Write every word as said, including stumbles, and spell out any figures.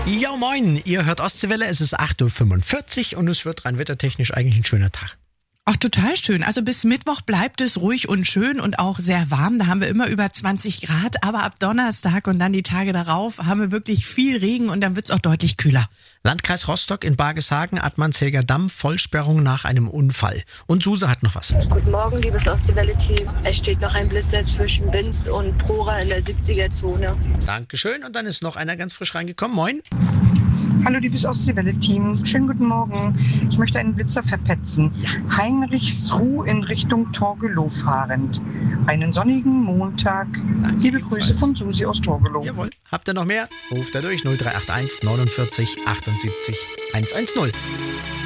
Ja, moin, ihr hört Ostseewelle, es ist acht Uhr fünfundvierzig und es wird rein wettertechnisch eigentlich ein schöner Tag. Ach, total schön. Also bis Mittwoch bleibt es ruhig und schön und auch sehr warm. Da haben wir immer über zwanzig Grad, aber ab Donnerstag und dann die Tage darauf haben wir wirklich viel Regen und dann wird's auch deutlich kühler. Landkreis Rostock in Bargeshagen, Attmannshäger Damm, Vollsperrung nach einem Unfall. Und Suse hat noch was. Guten Morgen, liebes Ostseewelle-Team. Es steht noch ein Blitzer zwischen Binz und Prora in der siebziger-Zone. Dankeschön. Und dann ist noch einer ganz frisch reingekommen. Moin. Hallo liebes Ostseewelle-Team, schönen guten Morgen. Ich möchte einen Blitzer verpetzen. Ja. Heinrichsruh in Richtung Torgelow fahrend. Einen sonnigen Montag. Danke Liebe ebenfalls. Grüße von Susi aus Torgelow. Jawohl. Habt ihr noch mehr? Ruft er durch null drei acht eins neunundvierzig achtundsiebzig hundertzehn.